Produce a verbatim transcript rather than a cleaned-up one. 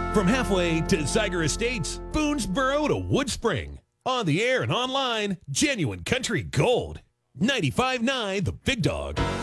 From halfway to Zeiger Estates, Boonesboro to Woodspring. On the air and online, genuine country gold. ninety-five point nine The Big Dog.